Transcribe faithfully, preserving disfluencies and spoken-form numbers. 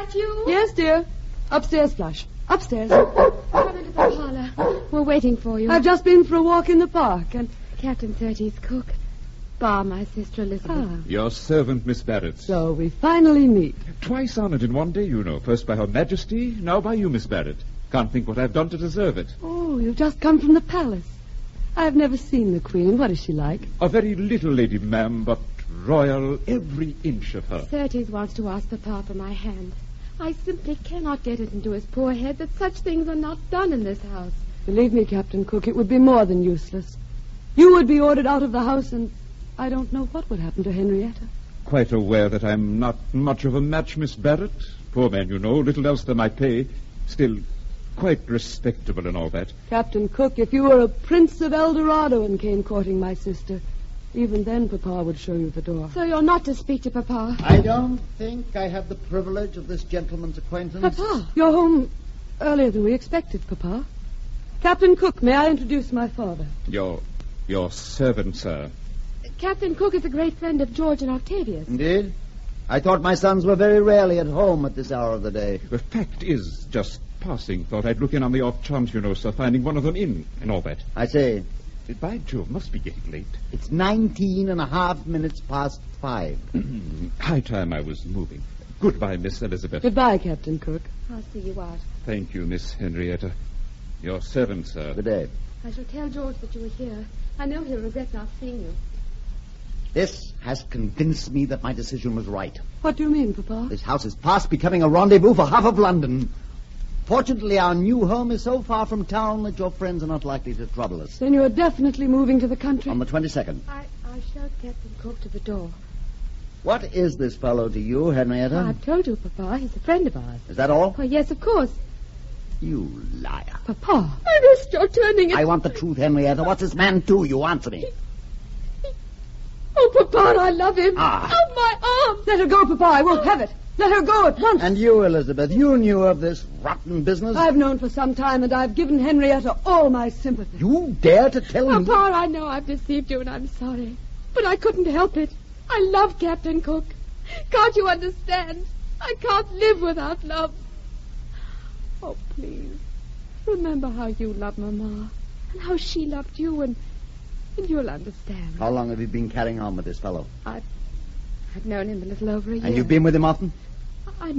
that you? Yes, dear. Upstairs, Flush. Upstairs. Come into the parlor. We're waiting for you. I've just been for a walk in the park, and... Captain Thirty's cook. Bar, my sister Elizabeth. Ah, Your servant, Miss Barrett. so we finally meet. Twice honored in one day, you know. First by Her Majesty, now by you, Miss Barrett. Can't think what I've done to deserve it. Oh, you've just come from the palace. I've never seen the Queen. What is she like? A very little lady, ma'am, but royal every inch of her. Thirties wants to ask Papa for my hand. I simply cannot get it into his poor head that such things are not done in this house. Believe me, Captain Cook, it would be more than useless. You would be ordered out of the house, and I don't know what would happen to Henrietta. Quite aware that I'm not much of a match, Miss Barrett. Poor man, you know, little else than my pay. Still, quite respectable and all that. Captain Cook, if you were a prince of El Dorado and came courting my sister, even then Papa would show you the door. So you're not to speak to Papa? I don't think I have the privilege of this gentleman's acquaintance. Papa, you're home earlier than we expected, Papa. Captain Cook, may I introduce my father? Your, your servant, sir. Captain Cook is a great friend of George and Octavius. Indeed? I thought my sons were very rarely at home at this hour of the day. The fact is, just passing, thought I'd look in on the off chance, you know, sir, finding one of them in and all that. I say, By Jove, must be getting late. it's nineteen and a half minutes past five. High time I was moving. Goodbye, Miss Elizabeth. Goodbye, Captain Cook. I'll see you out. Thank you, Miss Henrietta. Your servant, sir. Good day. I shall tell George that you were here. I know he'll regret not seeing you. This has convinced me that my decision was right. What do you mean, Papa? This house is past becoming a rendezvous for half of London. Fortunately, our new home is so far from town that your friends are not likely to trouble us. Then you're definitely moving to the country? On the twenty-second. I, I showed Captain Cook to the door. What is this fellow to you, Henrietta? I've told you, Papa. He's a friend of ours. Is that all? Why, yes, of course. You liar. Papa. Ernest, you're turning it. I want the truth, Henrietta. What's this man do? You answer me. Oh, Papa, I love him. Ah. Oh, my arm. Let her go, Papa. I won't have it. Let her go at once. And you, Elizabeth, you knew of this rotten business? I've known for some time, and I've given Henrietta all my sympathy. You dare to tell me? Papa, I know I've deceived you, and I'm sorry. But I couldn't help it. I love Captain Cook. Can't you understand? I can't live without love. Oh, please. Remember how you loved Mama, and how she loved you, and, and you'll understand. How long have you been carrying on with this fellow? I've, I've known him a little over a year. And you've been with him often?